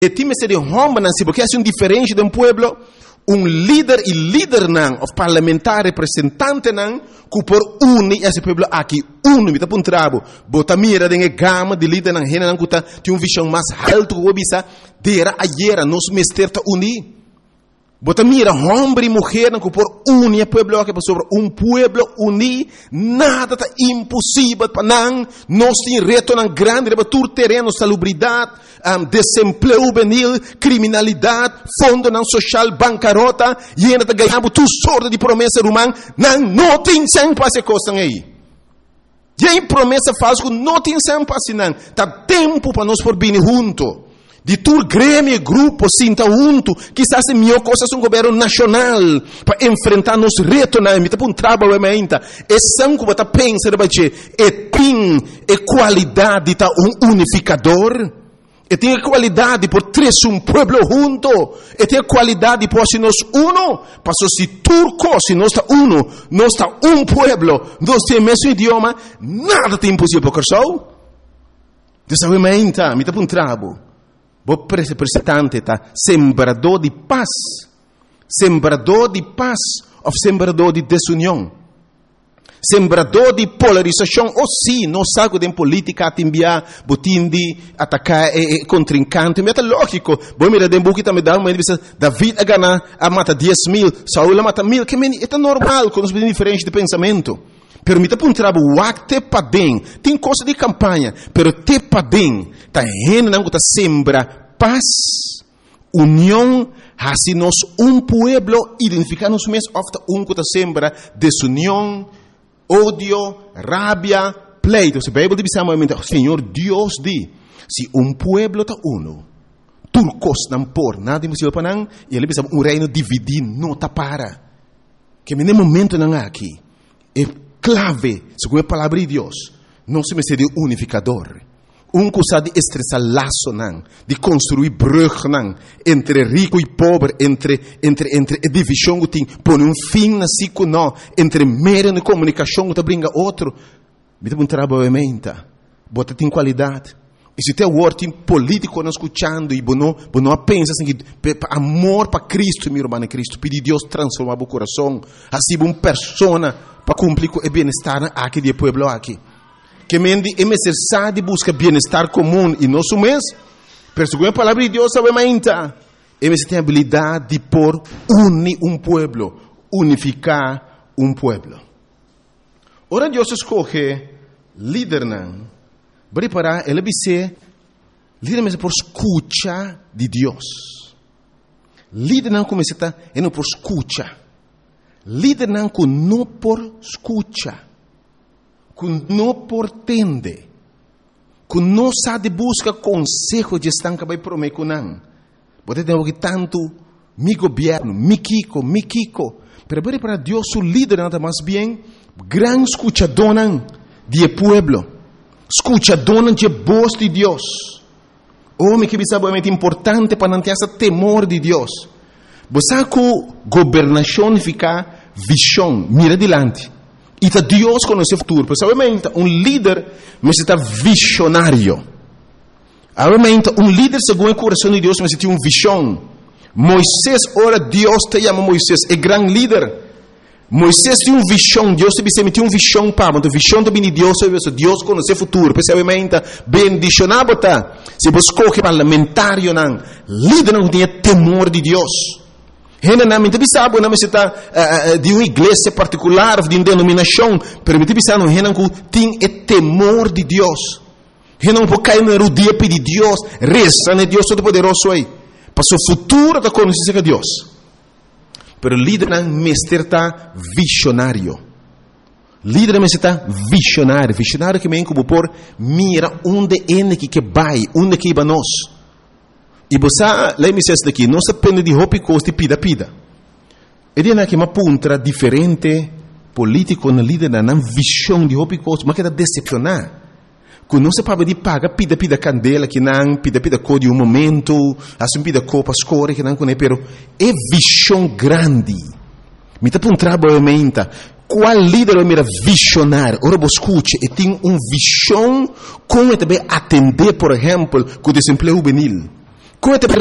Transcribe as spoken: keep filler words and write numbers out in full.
E time se de homem não se porque é um diferente de um pueblo, um líder e líder não, o parlamentar representante não, que por unir esse pueblo aqui, unir, tá por trabo, bota mira de gama de líder não, rena não que tá tem uma visão mais alto que o bisa, dera ayer nos mester tá unir. Bota mira, homem e mulher, que por unir o pueblo, que por sobre um pueblo unir, nada tá impossível para não, nós tem reto não grande, para tur terreno, salubridade, um, desemprego juvenil, criminalidade, fundo não social, bancarrota, e ainda tá ganhando tu sorte de promessa romana, não, não tem sem passe costa aí. E aí promessa falsa, não tem sem passe não, tá tempo para nós por vir junto. De tur grêmio, grupo, sinta junto, quizás é melhor coisa um governo nacional para enfrentar nos retos na emita, para um trabalho ainda. É sangue que você pensa, é tem é qualidade tá um unificador, é tem qualidade por três um pueblo junto, é tem qualidade por se nós uno, para se turco, se nós está uno, nós está um pueblo, nós temos o mesmo idioma, nada tem impossível para o Dessa ainda, emita para um trabalho. O representante está sembrador de paz, sembrador de paz ou sembrador de desunião, sembrador de polarização. Ou sim, não sabe de política a enviar, botin de atacar e contrincante. Mas é lógico. Bom, mira, de buki também dá uma entrevista. David a ganhar a mata dez mil, Saul a mata mil. Que é normal, com os diferentes de pensamento. Permita para um trabalho, o acte para bem, tem coisa de campanha, pero te para bem, tá rendo não que tá sembra paz, união, assim nós um pueblo identificamos mesmo, ofta um que tá sembra desunião, ódio, rabia, pleito. Se a Bíblia dizamente, Senhor Deus diz, se um pueblo tá uno, turcos não por nada impossível para não, e ele diz um reino dividido não tá para, que no momento não há aqui, é clave, segundo a palavra de Deus, não se me de unificador. Um coisa de estressar laço, não, de construir brug, não, entre rico e pobre, entre, entre, entre a divisão que tem, põe um fim na cico, não, entre meio de comunicação que brinca outro. Me um trabalho ementa, bota tem qualidade. E se tem o word político não escutando, e não, não pensa assim, que amor para Cristo, meu irmão Cristo, pedir Deus transformar o coração, assim uma pessoa para cumprir com o bem-estar aqui do povo aqui. Que mendi é necessário buscar bem-estar comum e nosso mês, pero segundo a palavra de Deus, sabe ainda, é necessário a habilidade de por unir um povo, unificar um povo. Ora Deus escolhe líder não, preparar ele vai ser líder mesmo por escuta de Deus. Líder não começa a é não por escuta. Líder não com não por escuta, com não por tende, com não sabe busca consejo de estar que vai prometer com não. Você tem que tanto mi governo, mi kiko, mi kiko, pero para Deus o líder nada mais bem, gran escuchador de pueblo, escuchador de voz de Deus. Homem que sabe é muito importante para não ter esse temor de Deus. Você que governação fica visão, mira adiante. E tá Deus conhece o futuro. Pessoalmente, um líder necessita visionário. Obviamente, um líder segundo o coração de Deus necessita uma visão. Moisés, ora Deus te chama Moisés, é grande líder. Moisés tinha uma visão, Deus te tinha uma visão para, mas a visão também de Deus, Deus conhece o futuro. Pessoalmente, bendicionado tá. Se você escolhe parlamentário não, líder não tem temor de Deus. Generalmente, você sabe, não está de uma igreja particular, de uma denominação, permite você não tem o temor de Deus. Você não pode cair no dia pedir Deus, reza, né? Deus Todo-Poderoso aí. Para o futuro da conhecência de Deus. Pero líder não mestre está visionário. Líder não está visionário. Visionário que vem como por mira onde é que vai, onde que vai nós. E você, lá me diz daqui, não se depende de roupa e custo pida pida. Ele é que uma ponta diferente político na líder na visão de roupa e custo, mas que está decepcionar. Quando não se pode de paga pida pida candela que não pida pida cor de um momento, assim pida cor para escolher que não conhece, pero é visão grande. Me está para um trabalho menta. Qual líder é mira visionário? Ora você escute, e tem uma visão como também atender, por exemplo, com o desemprego juvenil. Coete